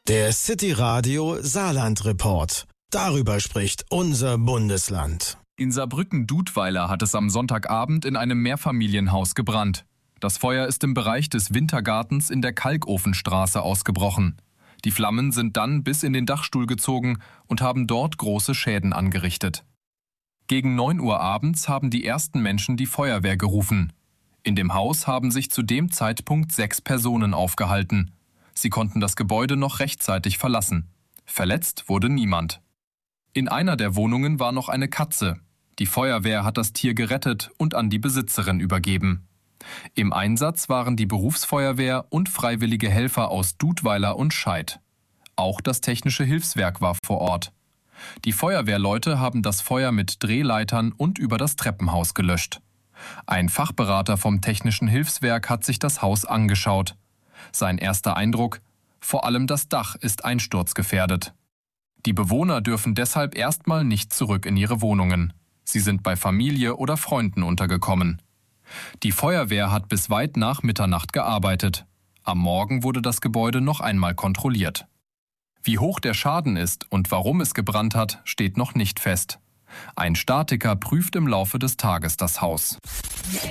Der City Radio Saarland Report. Darüber spricht unser Bundesland. In Saarbrücken-Dudweiler hat es am Sonntagabend in einem Mehrfamilienhaus gebrannt. Das Feuer ist im Bereich des Wintergartens in der Kalkofenstraße ausgebrochen. Die Flammen sind dann bis in den Dachstuhl gezogen und haben dort große Schäden angerichtet. Gegen 9 Uhr abends haben die ersten Menschen die Feuerwehr gerufen. In dem Haus haben sich zu dem Zeitpunkt 6 Personen aufgehalten. Sie konnten das Gebäude noch rechtzeitig verlassen. Verletzt wurde niemand. In einer der Wohnungen war noch eine Katze. Die Feuerwehr hat das Tier gerettet und an die Besitzerin übergeben. Im Einsatz waren die Berufsfeuerwehr und freiwillige Helfer aus Dudweiler und Scheid. Auch das Technische Hilfswerk war vor Ort. Die Feuerwehrleute haben das Feuer mit Drehleitern und über das Treppenhaus gelöscht. Ein Fachberater vom Technischen Hilfswerk hat sich das Haus angeschaut. Sein erster Eindruck: vor allem das Dach ist einsturzgefährdet. Die Bewohner dürfen deshalb erstmal nicht zurück in ihre Wohnungen. Sie sind bei Familie oder Freunden untergekommen. Die Feuerwehr hat bis weit nach Mitternacht gearbeitet. Am Morgen wurde das Gebäude noch einmal kontrolliert. Wie hoch der Schaden ist und warum es gebrannt hat, steht noch nicht fest. Ein Statiker prüft im Laufe des Tages das Haus.